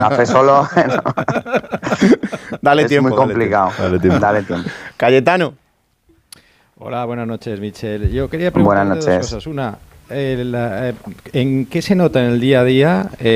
Hace solo... Dale tiempo. Es muy complicado. Dale tiempo. Cayetano. Hola, buenas noches, Michel. Yo quería preguntarte dos cosas. Una, ¿en qué se nota en el día a día